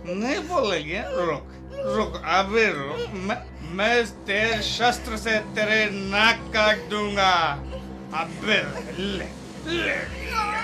नहीं बोलेगी? रुक रुक अभी रुक, मैं इस तेज शस्त्र से तेरे नाक काट दूंगा। अबे ले, ले।